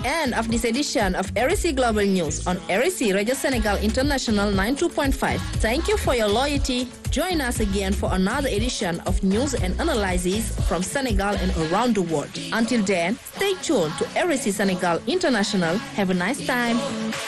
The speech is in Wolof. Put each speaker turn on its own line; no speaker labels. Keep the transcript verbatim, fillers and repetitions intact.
end of this edition of R S C Global News on R S C Radio Senegal International ninety-two point five. Thank you for your loyalty. Join us again for another edition of news and analysis from Senegal and around the world. Until then, stay tuned to R S C Senegal International. Have a nice time.